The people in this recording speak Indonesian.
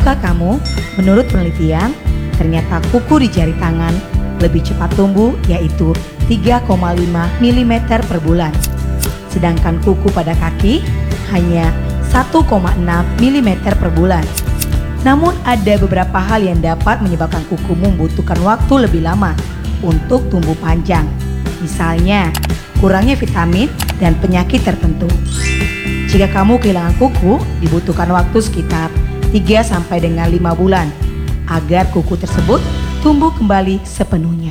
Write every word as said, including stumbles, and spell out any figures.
Tahukah kamu, menurut penelitian, ternyata kuku di jari tangan lebih cepat tumbuh, yaitu tiga koma lima milimeter per bulan. Sedangkan kuku pada kaki hanya satu koma enam milimeter per bulan. Namun ada beberapa hal yang dapat menyebabkan kukumu membutuhkan waktu lebih lama untuk tumbuh panjang. Misalnya, kurangnya vitamin dan penyakit tertentu. Jika kamu kehilangan kuku, dibutuhkan waktu sekitar tiga sampai dengan lima bulan agar kuku tersebut tumbuh kembali sepenuhnya.